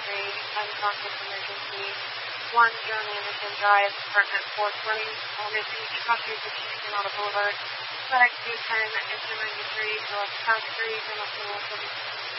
unconscious emergency. 1 Joan Anderson Drive, apartment 420. All missing Chicago 16 Canada Boulevard. FedEx 210, Engine 93, North South Street, Dental School,